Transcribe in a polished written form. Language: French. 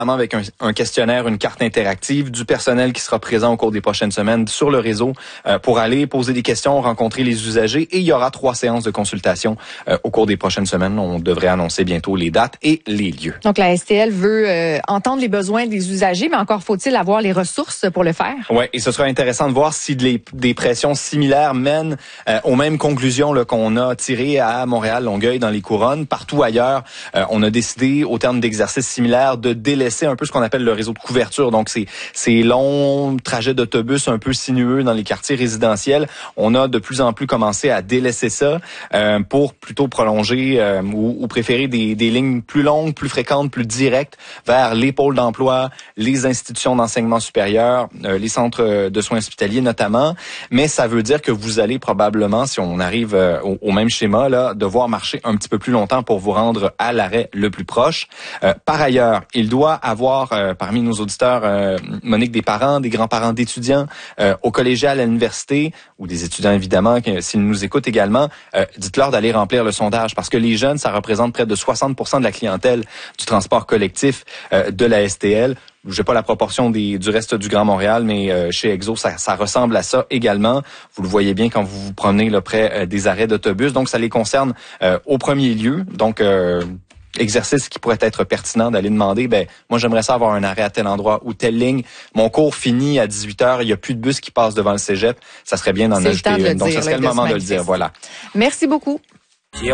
avec un questionnaire, une carte interactive, du personnel qui sera présent au cours des prochaines semaines sur le réseau pour aller poser des questions, rencontrer les usagers. Et il y aura 3 séances de consultation au cours des prochaines semaines. On devrait annoncer bientôt les dates et les lieux. Donc, la STL veut entendre les besoins des usagers, mais encore faut-il avoir les ressources pour le faire. Oui, et ce sera intéressant de voir si des pressions similaires mènent aux mêmes conclusions là, qu'on a tirées à Montréal, Longueuil, dans les couronnes. Partout ailleurs, on a décidé, au terme d'exercices similaires, de délaisser un peu ce qu'on appelle le réseau de couverture. Donc, ces longs trajets d'autobus un peu sinueux dans les quartiers résidentiels. On a de plus en plus commencé à délaisser ça pour plutôt prolonger ou préférer des lignes plus longues, plus fréquentes, plus directes vers les pôles d'emploi, les institutions d'enseignement supérieur, les centres de soins hospitaliers notamment. Mais ça veut dire que vous allez probablement, si on arrive au même schéma, là, devoir marcher un petit peu plus longtemps pour vous rendre à l'arrêt le plus proche. Par ailleurs, il doit avoir parmi nos auditeurs, Monique, des parents, des grands-parents d'étudiants au collégial, à l'université, ou des étudiants évidemment, s'ils nous écoutent également, dites-leur d'aller remplir le sondage, parce que les jeunes, ça représente près de 60% de la clientèle du transport collectif de la STL. Je n'ai pas la proportion du reste du Grand Montréal, mais chez Exo, ça ressemble à ça également. Vous le voyez bien quand vous vous promenez là, près des arrêts d'autobus. Donc, ça les concerne au premier lieu. Donc, exercice qui pourrait être pertinent d'aller demander, moi j'aimerais ça avoir un arrêt à tel endroit ou telle ligne. Mon cours finit à 18h, il n'y a plus de bus qui passe devant le cégep. Ça serait bien d'en ajouter une. Donc, ce serait le moment de le dire. Voilà. Merci beaucoup.